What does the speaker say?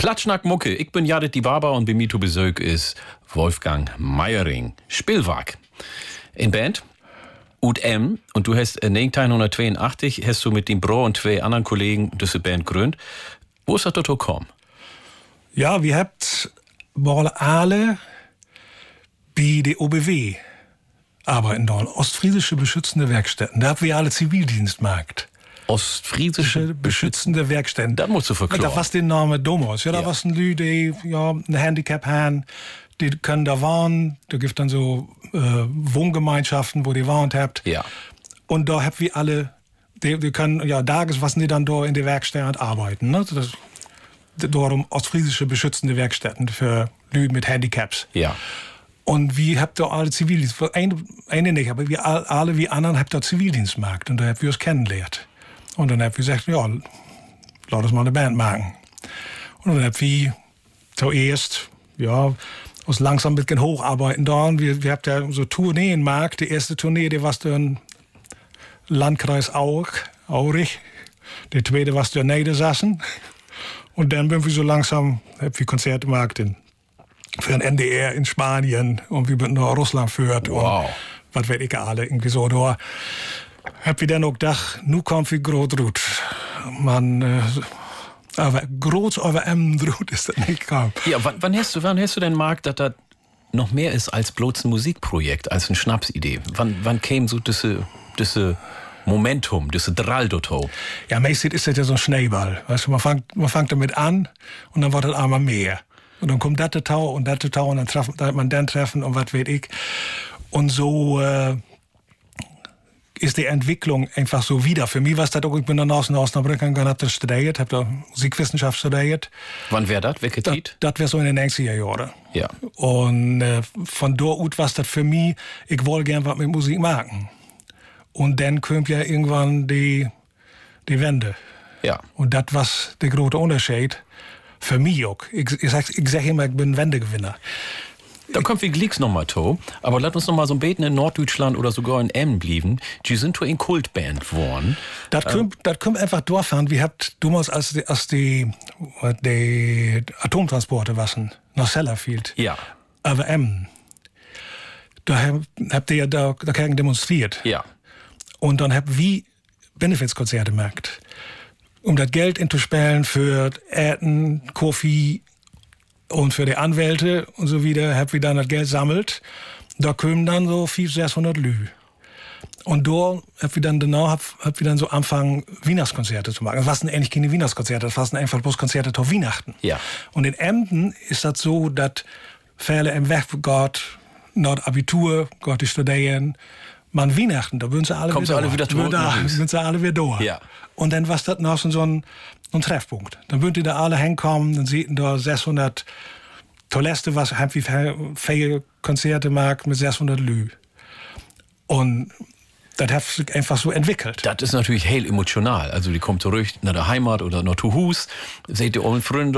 Klatschnack Mucke, ich bin Jadit die Barber und bei mir zu Besuch ist Wolfgang Meiering. Spielwag. In Band UM und du hast 1982 hast du mit dem Bro und zwei anderen Kollegen diese Band gegründet. Wo ist das dazu gekommen? Ja, wir habt alle bei der OBW arbeiten dort, Ostfriesische Beschützende Werkstätten. Da haben wir alle Zivildienstmarkt. Ostfriesische Beschützende Werkstätten. Das musst du verklaren. Da was der Name damals. Ja, da was ein Lü, die ein Handicap haben, die können da wohnen. Da gibt dann so Wohngemeinschaften, wo die wohnt habt. Ja. Und da habt wir alle, die können ja tages was die dann da in der Werkstatt arbeiten. Ne? Das, darum Ostfriesische Beschützende Werkstätten für Lü mit Handicaps. Ja. Und wir habt da alle Zivildienst, eine nicht, aber wir alle wie anderen habt da Zivildienstmarkt. Und da habt wir uns kennengelernt. Und dann habt wir gesagt, ja, lass uns mal eine Band machen. Und dann habt wir zuerst, ja, uns langsam ein bisschen hocharbeiten da. Und wir habt ja so Tourneen gemacht. Die erste Tournee, die war dann Landkreis Aurich. Die zweite war dann Niedersachsen. Und dann sind wir so langsam, habt wir Konzerte gemacht für ein NDR in Spanien und wir sind nach Russland führt. Wow. Und was weiß ich alle, irgendwie so. Da hab ich dann auch gedacht, nu kommt wie groß Rut. Man, aber groß über Rut ist das nicht gekommen. Ja, wann hast du denn gemerkt, dass das noch mehr ist als bloß ein Musikprojekt, als eine Schnapsidee? Wann käme so diese Momentum, diese Draldoto? Ja, meistens ist das ja so ein Schneeball. Weißt du, man fängt damit an und dann wird das einmal mehr. Und dann kommt das Tau und das Tau und dann hat man dann Treffen und was weiß ich. Und so ist die Entwicklung einfach so wieder. Für mich war es das auch, ich bin dann aus Osnabrück gegangen, hab das studiert, hab da Musikwissenschaft studiert. Wann wäre das? Welche Zeit? Das wäre so in den 90er Jahren. Ja. Und von dort aus war das für mich, ich wollte gern was mit Musik machen. Und dann kommt ja irgendwann die Wende. Ja. Und das war der große Unterschied. Für mich auch. Ich sag immer, ich bin ein Wendegewinner. Da kommt wie Glicks nochmal to. Aber lass uns noch mal so ein Beten in Norddeutschland oder sogar in Emmen blieben. Die sind to in Kultband geworden. Das kommt einfach durchfahren. Wir habt damals, als die Atomtransporte waschen, nach Sellafield. Ja. Aber Emmen. Da habt ihr ja dagegen demonstriert. Ja. Und dann habt wir Benefizkonzerte gemacht. Um das Geld einzusparen für Äten, Koffee und für die Anwälte und so wieder, hab wir dann das Geld sammelt. Da kommen dann so 500, 600 Lü. Und da hab wir dann so angefangen, Weihnachtskonzerte zu machen. Das waren eigentlich keine Weihnachtskonzerte, das waren einfach bloß Konzerte zu Weihnachten. Ja. Und in Emden ist das so, dass viele im Weg geht, nach Abitur, geht die studieren. Man Weihnachten, da würden sie alle wieder da. Ja. Und dann war das noch so ein Treffpunkt. Dann würden die da alle hinkommen, dann sieht da 600 Toilette, was wie viele Konzerte mag mit 600 Lü. Und das hat sich einfach so entwickelt. Das ist natürlich hell emotional. Also die kommt zurück nach der Heimat oder nach zu Hus, seht ihr alle Freunde